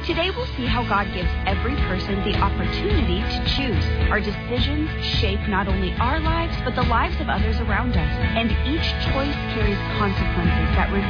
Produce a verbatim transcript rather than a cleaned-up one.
Today we'll see how God gives every person the opportunity to choose. Our decisions shape not only our lives, but the lives of others around us. And each choice carries consequences that reveal